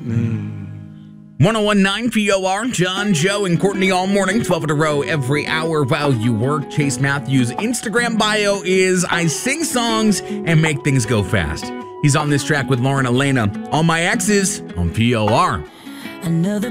1019 POR, John, Joe, and Courtney all morning, 12 in a row every hour while you work. Chase Matthews' Instagram bio is I sing songs and make things go fast. He's on this track with Lauren Elena, All My Exes on POR. Another